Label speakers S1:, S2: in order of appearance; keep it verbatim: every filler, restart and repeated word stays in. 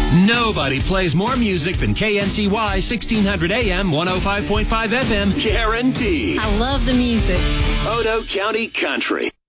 S1: Nobody plays more music than K N C Y sixteen hundred A M, one oh five point five F M. Guaranteed.
S2: I love the music.
S1: Odo County Country.